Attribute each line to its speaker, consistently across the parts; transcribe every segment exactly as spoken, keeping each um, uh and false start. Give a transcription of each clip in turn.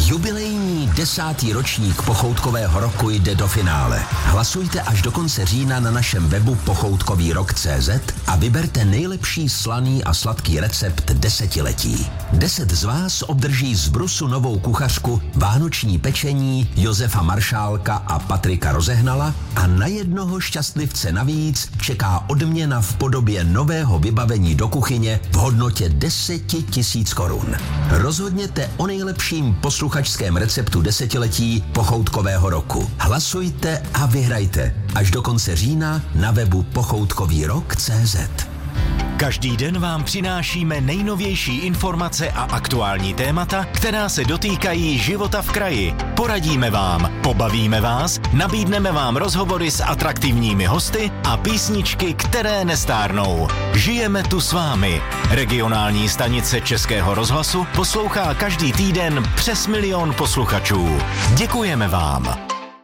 Speaker 1: Jubilejní desátý ročník Pochoutkového roku jde do finále. Hlasujte až do konce října na našem webu pochoutkový rok tečka cé zet a vyberte nejlepší slaný a sladký recept desetiletí. Deset z vás obdrží z Brusu novou kuchařku, vánoční pečení Josefa Maršálka a Patrika Rozehnala a na jednoho šťastlivce navíc čeká odměna v podobě nového vybavení do kuchyně v hodnotě deset tisíc korun. Rozhodněte o nejlepším posluchačském receptu desetiletí Pochoutkového roku. Hlasujte a vyhrajte až do konce října na webu pochoutkový rok tečka cé zet.
Speaker 2: Každý den vám přinášíme nejnovější informace a aktuální témata, která se dotýkají života v kraji. Poradíme vám, pobavíme vás, nabídneme vám rozhovory s atraktivními hosty a písničky, které nestárnou. Žijeme tu s vámi. Regionální stanice Českého rozhlasu poslouchá každý týden přes milion posluchačů. Děkujeme vám.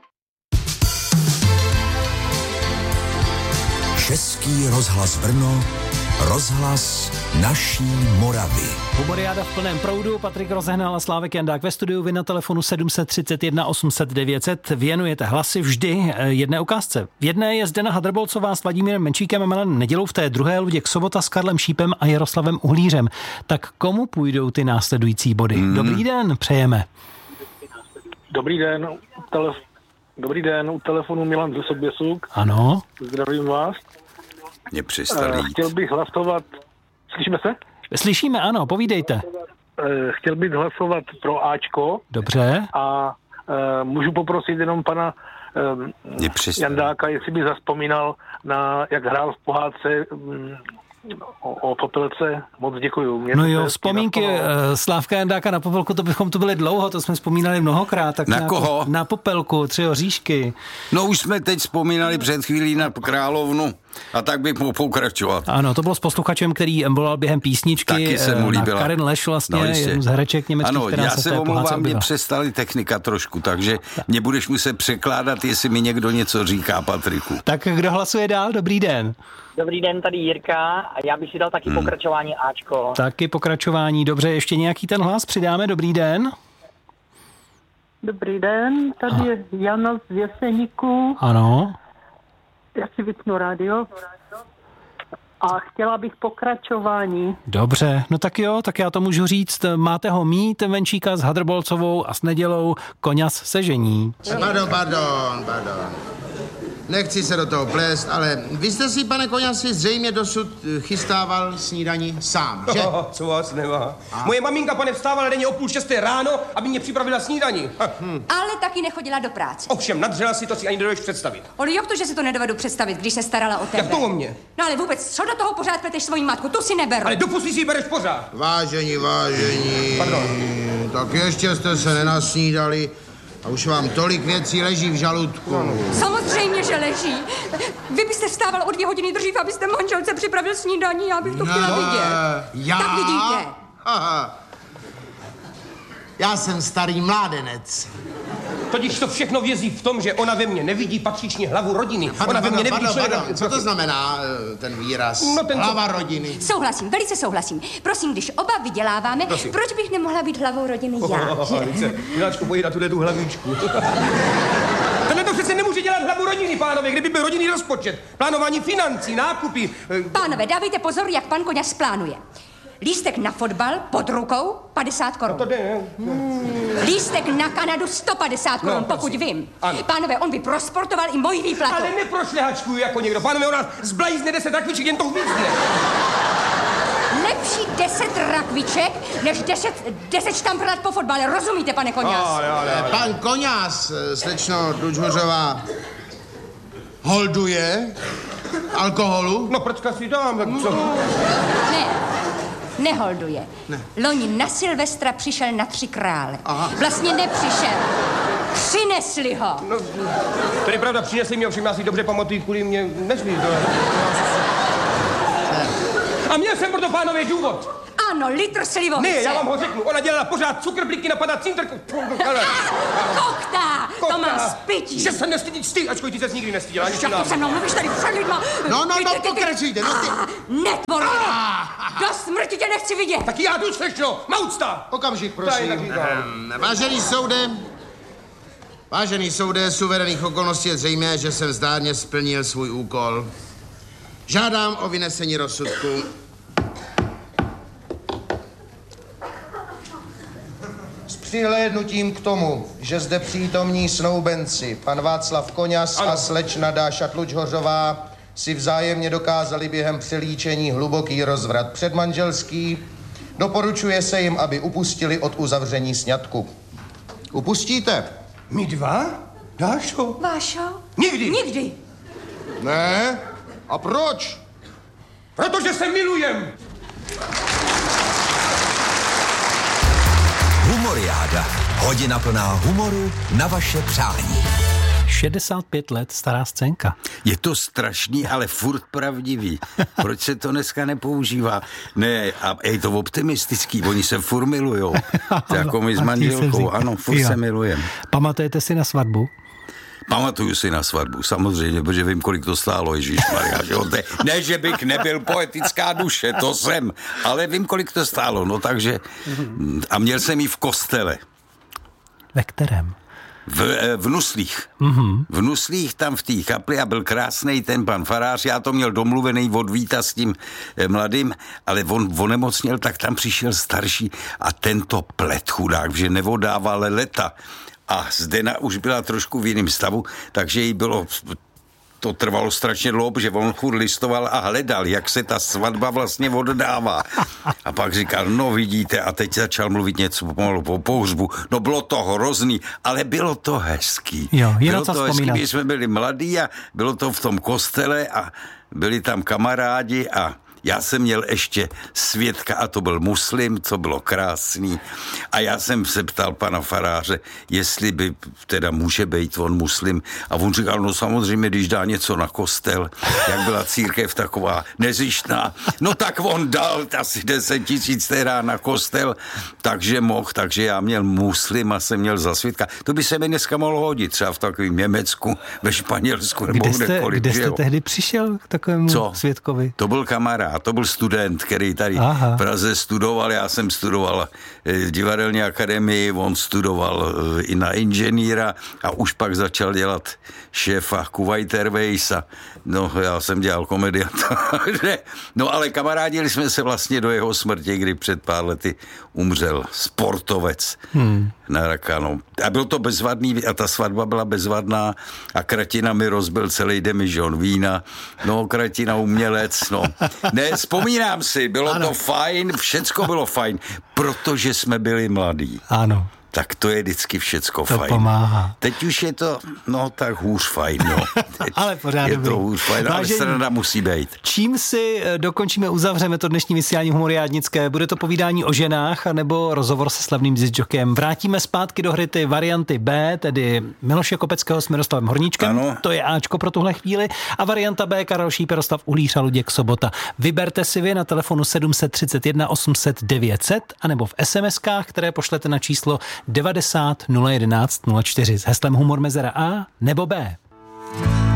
Speaker 1: Český rozhlas Brno, rozhlas naší Moravy.
Speaker 3: Humoriáda v plném proudu, Patrik Rozehnal a Slávek Jandák ve studiu, vy na telefonu sedm set třicet jedna osm set devět set věnujete hlasy vždy jedné ukázce. V jedné je Zdena Hadrbolcová s Vladimírem Menšíkem a Milanem Nedělou, v té druhé Luděk Sobota s Karlem Šípem a Jaroslavem Uhlířem. Tak komu půjdou ty následující body? Hmm. Dobrý den, přejeme.
Speaker 4: Dobrý den, telef- Dobrý den, u telefonu Milan ze Soběsuk.
Speaker 3: Ano.
Speaker 4: Zdravím vás.
Speaker 5: Mě přestali.
Speaker 4: Chtěl bych hlasovat... Slyšíme se?
Speaker 3: Slyšíme, ano, povídejte.
Speaker 4: Chtěl bych hlasovat pro Ačko.
Speaker 3: Dobře.
Speaker 4: A můžu poprosit jenom pana Jandáka, jestli by zazpomínal na, jak hrál v pohádce o, o Popelce. Moc děkuju. Mě
Speaker 3: no jo, vzpomínky Slávka Jandáka na Popelku, to bychom tu byli dlouho, to jsme vzpomínali mnohokrát. Tak
Speaker 5: na, na koho?
Speaker 3: Na Popelku, Tři oříšky.
Speaker 5: No už jsme teď vzpomínali před chvílí na Královnu. A tak bych mohl pokračovat.
Speaker 3: Ano, to bylo s posluchačem, který volal během písničky.
Speaker 5: Taky se mu líbila.
Speaker 3: Karin Leš vlastně, no, jednu z hereček německých,
Speaker 5: ano,
Speaker 3: která
Speaker 5: já
Speaker 3: se
Speaker 5: se omlouvám, mě přestali technika trošku, takže tak. Mě budeš muset překládat, jestli mi někdo něco říká, Patriku.
Speaker 3: Tak kdo hlasuje dál? Dobrý den.
Speaker 6: Dobrý den, tady Jirka a já bych si dal taky hmm. pokračování Ačko.
Speaker 3: Taky pokračování, dobře, ještě nějaký ten hlas přidáme, dobrý den.
Speaker 7: Dobrý den, tady a. je Jana z Jeseníku.
Speaker 3: Ano.
Speaker 7: Já si vypnu rádio a chtěla bych pokračování.
Speaker 3: Dobře, no tak jo, tak já to můžu říct. Máte ho mít, Menšíka s Hadrbolcovou a s Nedělou, Koňas se žení.
Speaker 8: Pardon, pardon, pardon. Nechci se do toho plést, ale vy jste si, pane Koňasi, zřejmě dosud chystával snídani sám, že?
Speaker 9: Oh, co vás nemá. A? Moje maminka, pane, vstávala denně o půl šesté ráno, aby mě připravila snídani.
Speaker 10: Hmm. Ale taky nechodila do práce.
Speaker 9: Ovšem, nadřela si, to si ani nedovedeš představit.
Speaker 10: Ale jak to, že si to nedovedu představit, když se starala o tebe?
Speaker 9: Jak to o mě?
Speaker 10: No ale vůbec, co do toho pořád pleteš svoji matku, tu si neberu.
Speaker 9: Ale do pusy si ji bereš pořád.
Speaker 8: Vážení, vážení.
Speaker 9: Pardon.
Speaker 8: Tak ještě jste se nenasnídali. A už vám tolik věcí leží v žaludku. No.
Speaker 10: Samozřejmě, že leží. Vy byste vstával o dvě hodiny dřív, abyste manželce připravil snídaní, já bych to chtěla no, vidět.
Speaker 8: Já?
Speaker 10: Tak vidíte.
Speaker 8: Aha. Já jsem starý mládenec.
Speaker 9: Totiž to všechno vězí v tom, že ona ve mně nevidí patřičně hlavu rodiny.
Speaker 8: Pardon,
Speaker 9: ona ve mně
Speaker 8: pardon,
Speaker 9: nevidí
Speaker 8: pardon, pardon. Co to znamená ten výraz?
Speaker 9: No, ten
Speaker 8: hlava
Speaker 9: co...
Speaker 8: rodiny.
Speaker 10: Souhlasím, velice souhlasím. Prosím, když oba vyděláváme, prosím. Proč bych nemohla být hlavou rodiny já?
Speaker 9: Oh, Miláčku, pojď na tuhle tu hlavičku. Tenhle to přece nemůže dělat hlavu rodiny, pánové, kdyby byl rodinný rozpočet. Plánování financí, nákupy.
Speaker 10: Pánové, dávejte pozor, jak pan Koňas plánuje. Lístek na fotbal pod rukou padesát korun.
Speaker 9: No to jde,
Speaker 10: hmm. Lístek na Kanadu sto padesát korun, no, pokud vím.
Speaker 9: Ano.
Speaker 10: Pánové, on by prosportoval i moji výplatu.
Speaker 9: Ale neprošlehačkuju jako někdo. Pánové, on nás zblajzne deset rakviček, jen to uvízne.
Speaker 10: Lepší deset rakviček, než deset, deset štamprlat po fotbale. Rozumíte, pane Koňas?
Speaker 8: Ale, ale, ale. Pan Koňas, slečno Dučhořová, holduje alkoholu?
Speaker 9: No, pročka si dám, tak co?
Speaker 10: Ne. Neholduje.
Speaker 8: Ne.
Speaker 10: Loni na Silvestra přišel na Tři krále.
Speaker 8: Aha.
Speaker 10: Vlastně nepřišel. Přinesli ho.
Speaker 9: No, to je pravda, přinesli mě, ovšem já si dobře pamatuju, kvůli mě nešli. To... A měl jsem proto, pánové, důvod.
Speaker 10: Ano, litr slivovice.
Speaker 9: Ne, já vám ho řeknu. Ona dělala pořád cukrblíky, napadá cintrku.
Speaker 10: Koktá, to má spytí.
Speaker 9: Že se nestydíš ty, ačkoliv ty ses nikdy nestydila.
Speaker 10: Jak se mnou mluvíš tady před lidma.
Speaker 8: No, no, no, pokračujte. No, ty...
Speaker 10: Netvoři. Do smrti tě nechci vidět.
Speaker 9: Tak já jdu, slečno. Maucta.
Speaker 8: Okamžik, prosím. Vážený soude, vážený soude, z suverénních okolností je zřejmé, že jsem zdárně splnil svůj úkol. Žádám o vynesení rozsudku.
Speaker 11: S přihlédnutím k tomu, že zde přítomní snoubenci, pan Václav Koňas a slečna Dáša Tlučhořová, si vzájemně dokázali během přelíčení hluboký rozvrat předmanželský, doporučuje se jim, aby upustili od uzavření sňatku. Upustíte?
Speaker 9: My dva? Dášo?
Speaker 10: Vášo?
Speaker 9: Nikdy.
Speaker 10: Nikdy.
Speaker 11: Ne? A proč?
Speaker 9: Protože se milujem.
Speaker 1: Humoriáda. Hodina plná humoru na vaše přání.
Speaker 3: šedesát pět let stará scénka.
Speaker 5: Je to strašný, ale furt pravdivý. Proč se to dneska nepoužívá? Ne, a je to optimistický, oni se furt milujou. To jako my s manželkou, ano, furt jo. se milujem.
Speaker 3: Pamatujete si na svatbu?
Speaker 5: Pamatuju si na svatbu, samozřejmě, protože vím, kolik to stálo, ježišmarja, že jo? Ne, že bych nebyl poetická duše, to jsem, ale vím, kolik to stálo, no takže, a měl jsem ji v kostele.
Speaker 3: Ve kterém?
Speaker 5: V, v Nuslích.
Speaker 3: Mm-hmm.
Speaker 5: V Nuslích, tam v té kapli a byl krásnej ten pan farář, já to měl domluvený od Víta s tím eh, mladým, ale on onemocněl, tak tam přišel starší a tento plet chudák, že nevodával leta. A Zdena už byla trošku v jiném stavu, takže jí bylo, to trvalo strašně dlouho, protože on furt listoval a hledal, jak se ta svatba vlastně oddává. A pak říkal, no vidíte, a teď začal mluvit něco pomalu po pohřbu. No bylo to hrozný, ale bylo to hezký.
Speaker 3: Jo, je
Speaker 5: bylo
Speaker 3: to
Speaker 5: hezký,
Speaker 3: vzpomínat.
Speaker 5: když jsme byli mladí a bylo to v tom kostele a byli tam kamarádi a já jsem měl ještě svědka a to byl muslim, co bylo krásný. A já jsem se ptal pana faráře, jestli by teda může být on muslim. A on říkal, no samozřejmě, když dá něco na kostel, jak byla církev taková nezištná, no tak on dal asi deset tisíc teda na kostel, takže mohl, takže já měl muslim a jsem měl za svědka. To by se mi dneska mohlo hodit, třeba v takovém Německu, ve Španělsku nebo
Speaker 3: kde jste,
Speaker 5: kdekoliv.
Speaker 3: kde jste tehdy přišel k takovému
Speaker 5: Co?
Speaker 3: svědkovi?
Speaker 5: To byl kamarád. A to byl student, který tady
Speaker 3: Aha.
Speaker 5: v Praze studoval. Já jsem studoval v divadelní akademii, on studoval i na inženýra a už pak začal dělat šéfa Kuwait Airways a no, já jsem dělal komedianta. No ale kamarádili jsme se vlastně do jeho smrti, kdy před pár lety umřel sportovec hmm. na raka. No. A byl to bezvadný a ta svatba byla bezvadná a Kratina mi rozbil celý demižon vína. No, Kratina umělec, no. Ne, vzpomínám si, bylo ano. to fajn, všecko bylo fajn, protože jsme byli mladí.
Speaker 3: Ano.
Speaker 5: Tak to je vždycky všecko
Speaker 3: to
Speaker 5: fajn.
Speaker 3: Pomáhá.
Speaker 5: Teď už je to, no tak hůř fajn, no.
Speaker 3: Ale pořád
Speaker 5: je
Speaker 3: dobrý.
Speaker 5: to hůř fajn, ale sranda musí být.
Speaker 3: Čím si dokončíme, uzavřeme to dnešní vysílání humoriádnické? Bude to povídání o ženách, nebo rozhovor se slavným discjokem? Vrátíme zpátky do hry ty varianty B, tedy Miloše Kopeckého s Miroslavem Horníčkem. Ano. To je Ačko pro tuhle chvíli. A varianta B, Karel Šíp, Jaroslav Uhlíř a Luděk Sobota. Vyberte si vy na telefonu sedm set třicet jedna osm set devět set anebo v es em eskách, které pošlete na číslo devadesát nula jedenáct nula čtyři s heslem Humor mezera A nebo B.